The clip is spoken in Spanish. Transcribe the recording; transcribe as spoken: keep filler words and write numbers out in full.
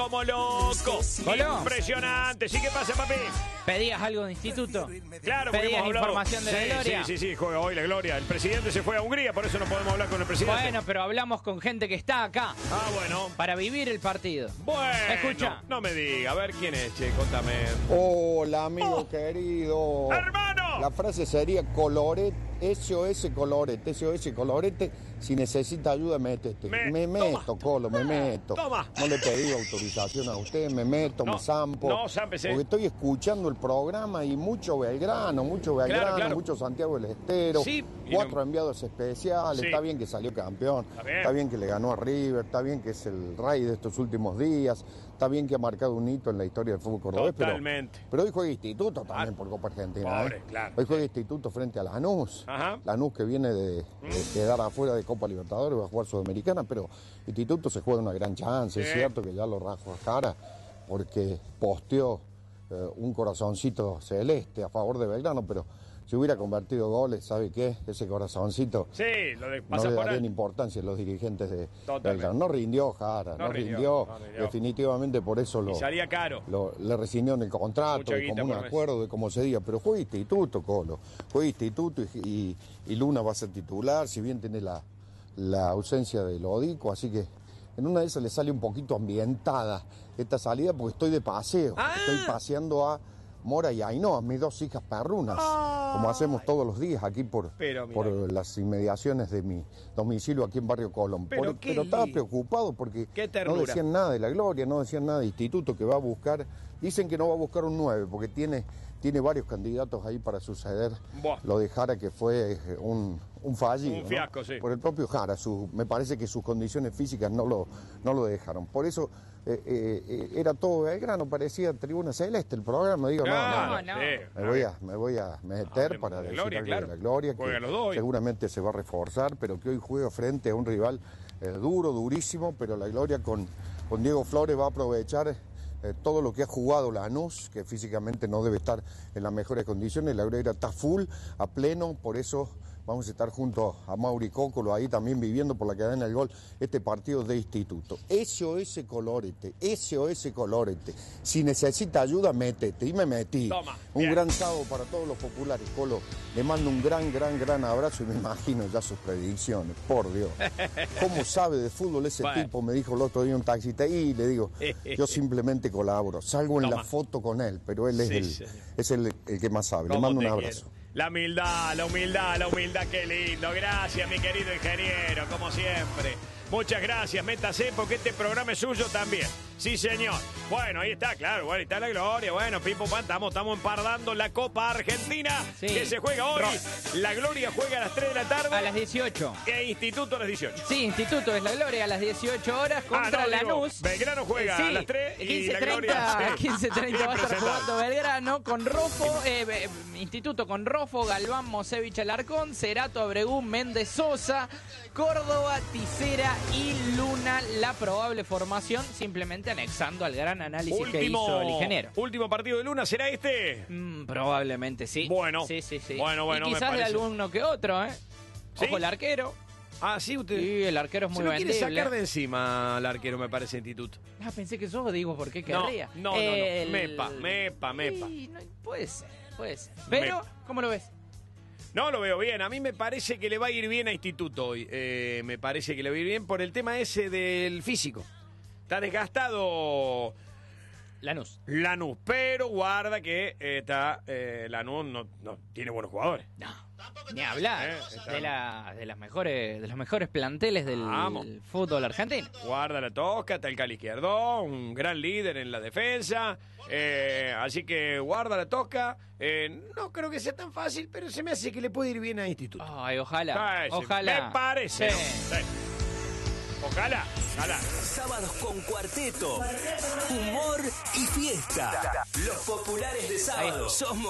como loco. Colón. Impresionante. ¿Sí qué pasa, papi? ¿Pedías algo de instituto? Claro, porque ¿Pedías hemos hablado. información de sí, la Gloria? Sí, sí, sí, juega hoy la Gloria. El presidente se fue a Hungría, por eso no podemos hablar con el presidente. Bueno, pero hablamos con gente que está acá Ah, bueno. para vivir el partido. Bueno. Escucha. No me diga. A ver quién es, che, contame. Hola, amigo Oh. querido. ¡Hermano! La frase sería colorete, S O S colorete, S O S colorete. Si necesita ayuda, métete. Me- Me, toma. meto, Colo, me meto. Toma. No le pedí autorización a usted, me meto, No, me zampo. no, zámpese. Porque estoy escuchando el programa y mucho Belgrano, mucho Belgrano, Claro, claro. mucho Santiago del Estero. Sí, y Cuatro no- enviados especiales. Sí. Está bien que salió campeón. Está bien. que le ganó a River. Está bien que es el rey de estos últimos días. Está bien que ha marcado un hito en la historia del fútbol cordobés. pero- Totalmente. Pero hoy juega Instituto también Ah, por Copa Argentina. pobre, ¿eh? claro. Hoy juega Instituto frente a Lanús. Ajá. Lanús que viene de, de quedar afuera de Copa Libertadores, va a jugar Sudamericana, pero Instituto se juega una gran chance. Sí. Es cierto que ya lo rajo a Jara porque posteó eh, un corazoncito celeste a favor de Belgrano, pero si hubiera convertido goles, ¿sabe qué? Ese corazoncito Sí, lo de no pasa le por darían alto. importancia a los dirigentes de Totalmente. Belgrano. No rindió Jara, No no, rindió, rindió, no rindió. definitivamente por eso lo, Y salía caro. lo- le rescindieron el contrato, Mucha de guita común por mes. acuerdo, de como se diga, pero juega Instituto, Colo, juega Instituto y, y- y Luna va a ser titular, si bien tiene la, la ausencia de Lodico, así que en una de esas le sale un poquito ambientada esta salida porque estoy de paseo, Ah. estoy paseando a Mora y Ainhoa, mis dos hijas perrunas, como hacemos todos los días aquí por, Pero, mira. por las inmediaciones de mi domicilio aquí en Barrio Colón. Pero Por- qué pero estaba lindo. preocupado porque Qué no ternura. decían nada de la Gloria, no decían nada de Instituto que va a buscar. Dicen que no va a buscar un nueve porque tiene, tiene varios candidatos ahí para suceder Buah. lo de Jara, que fue eh, un, un fallido. Un ¿no? fiasco, sí. Por el propio Jara. Su, me parece que sus condiciones físicas no lo, no lo dejaron. Por eso eh, eh, eh, era todo Belgrano, parecía Tribuna Celeste el programa. Digo, no, Claro, no, no. sí. me voy a, me voy a meter Hablemos para de decir Gloria, algo claro. de la Gloria, que Juegan los dos hoy. seguramente se va a reforzar, pero que hoy juega frente a un rival eh, duro, durísimo, pero la Gloria con, con Diego Flores va a aprovechar eh, todo lo que ha jugado Lanús, que físicamente no debe estar en las mejores condiciones. La Gloria está full, a pleno, por eso vamos a estar junto a Mauri Cócolo ahí también viviendo por la cadena del gol este partido de Instituto. S O S Colorete, S O S Colorete. Si necesita ayuda, métete. Y me metí. Toma, Un bien. gran sábado para todos los populares, Colo. Le mando un gran, gran, gran abrazo y me imagino ya sus predicciones. Por Dios. ¿Cómo sabe de fútbol ese Bueno. tipo? Me dijo el otro día un taxista y le digo, yo simplemente colaboro. Salgo en Toma. la foto con él, pero él es, Sí, el, señor. es el, el que más sabe. Le ¿Cómo mando un te abrazo. quiero? La humildad, la humildad, la humildad, qué lindo. Gracias, mi querido ingeniero, como siempre. Muchas gracias, métase porque este programa es suyo también. Sí, señor. Bueno, ahí está, claro, bueno, ahí está la Gloria. Bueno, Pipo Pan, estamos, estamos empardando la Copa Argentina Sí. que se juega hoy. Ro- La Gloria juega a las tres de la tarde. A las dieciocho. E Instituto a las dieciocho. Sí, Instituto es la Gloria a las dieciocho horas contra Ah, no, digo, Lanús. Belgrano juega Sí, a las tres y quince la treinta, Gloria. sí. quince treinta Bien va a estar presentado. jugando Belgrano con Rofo, eh, eh, Instituto con Rofo, Galván, Mosevich, Alarcón, Cerato, Abregún, Méndez, Sosa, Córdoba, Ticera y Luna. La probable formación, simplemente anexando al gran análisis que hizo el ingeniero. último partido de Luna, ¿será este? Mm, probablemente sí. Bueno. Sí, sí, sí. Bueno, bueno, y me quizás de parece. alguno que otro, ¿eh? ¿Sí? Ojo el arquero. Ah, sí, usted. Sí, el arquero es muy Se lo quiere vendible. sacar de encima al arquero, me parece, Instituto. Ah, pensé que sos, digo, ¿por qué No, querría? no, no, no. El- Mepa, mepa, mepa. Sí, no, puede ser, puede ser. Pero, Mepa. ¿cómo lo ves? No lo veo bien. A mí me parece que le va a ir bien a Instituto hoy. Eh, me parece que le va a ir bien por el tema ese del físico. Está desgastado Lanús. Lanús, pero guarda que eh, está eh, Lanús no, no tiene buenos jugadores. No, ni hablar. Eh, está- de, la, de, las mejores, de los mejores planteles del Vamos. fútbol argentino. Guarda la Tosca, está el Cali Izquierdo, un gran líder en la defensa. Eh, así que guarda la Tosca. Eh, no creo que sea tan fácil, pero se me hace que le puede ir bien a Instituto. Ay, ojalá. Ay, sí, ojalá. Me parece. Sí. ¿no? Sí. Ojalá, ojalá. Sábados con cuarteto, humor y fiesta. Los populares de sábado. Somos